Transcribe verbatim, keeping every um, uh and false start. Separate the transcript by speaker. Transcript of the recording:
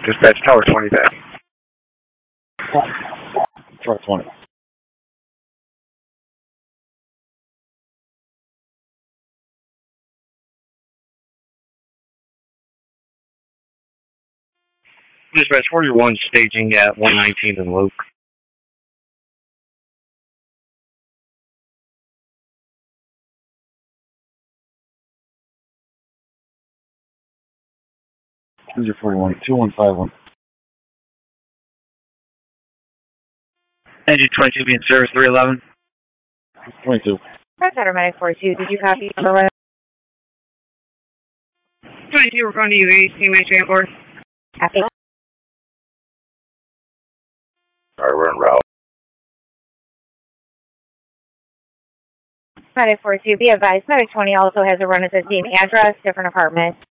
Speaker 1: Dispatch Tower twenty back.
Speaker 2: Tower twenty.
Speaker 1: Dispatch forty-one staging at one nineteen and Luke.
Speaker 2: Cruiser forty-one, two one five one.
Speaker 1: Engine twenty-two being service three eleven.
Speaker 2: twenty-two.
Speaker 3: Press Automatic forty-two, did you copy? twenty-two,
Speaker 4: we're going to U A C, my transport.
Speaker 3: Copy.
Speaker 2: Alright, we're en route.
Speaker 3: Medic forty-two, be advised, Medic twenty also has a run at the same address, different apartment.